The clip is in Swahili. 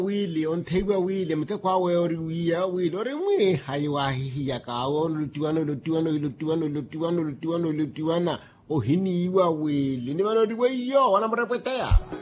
wili on table wili mte kwa we ori wiya wili ori mwi haiwa hiya ka lutiwana o hini iwa wili ni bano riwe yo wana mrepetea